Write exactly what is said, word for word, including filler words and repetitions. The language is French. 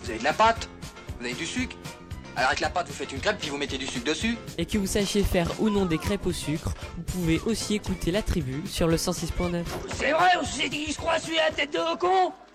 Vous avez de la pâte, vous avez du sucre. Alors avec la pâte, vous faites une crêpe, puis vous mettez du sucre dessus. Et que vous sachiez faire ou non des crêpes au sucre, vous pouvez aussi écouter La Tribu sur le cent six point neuf. C'est vrai, on s'est dit, je crois, celui à la tête de con.